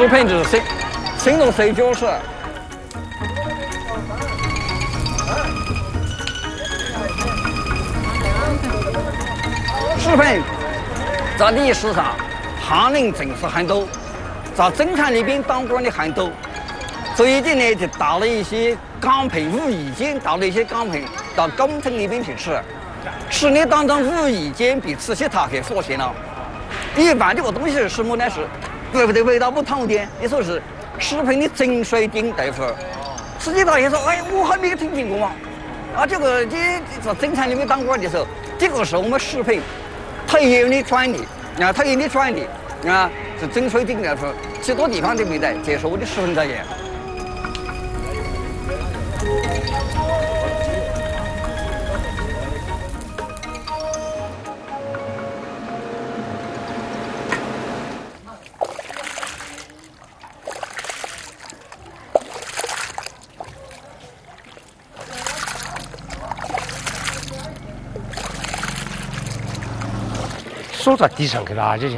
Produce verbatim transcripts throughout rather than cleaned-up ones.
食品就是生生动水饺是。食品在历史上翰林正是很多，在政坛里边当官的很多，最近呢就到了一些岗位无意间到了一些岗位到工程里边去吃，吃的当中无意间被吃起他给发现了。一般这个东西是什么呢？是对不对？味道不同点，你说是食品的蒸水丁豆腐。实际上也说，哎，我还没有听见过嘛。啊，这个这在政坛里面当官的时候，这个是我们食品特有的专利啊，特有的专利啊，是蒸水丁豆腐，其他地方都没得，这是我的食品专业。 锁在地上去哪去去？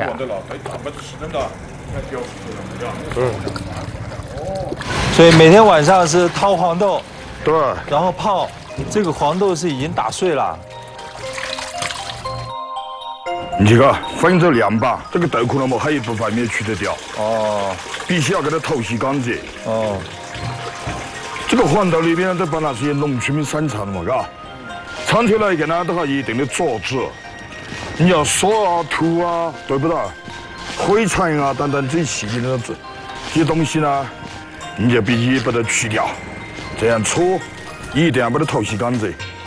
嗯。所以每天晚上是掏黄豆， 对， 然后泡。这个黄豆是已经打碎了。 这个分着两把，这个豆壳那么还有一部分没有去得掉。 哦。 必须要给它透洗干净。 哦。 这个黄豆里边都本来是由农村民生产的嘛，嘎。产出来一个呢，都还有一定的杂质。你要沙啊、土啊，对不对？灰尘啊等等这些细菌的这这些东西呢，你就必须把它去掉，这样搓一定要把它透洗干净。